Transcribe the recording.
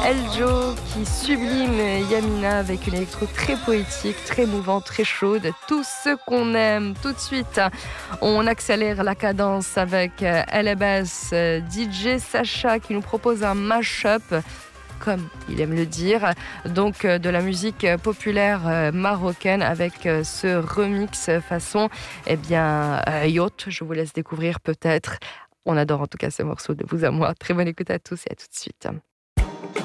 Eljo qui sublime Yamina avec une électro très poétique, très mouvante, très chaude. Tout ce qu'on aime. Tout de suite, on accélère la cadence avec LBS, DJ Sacha qui nous propose un mash-up, comme il aime le dire, donc de la musique populaire marocaine avec ce remix façon yacht. Je vous laisse découvrir peut-être. On adore en tout cas ce morceau de vous à moi. Très bonne écoute à tous et à tout de suite.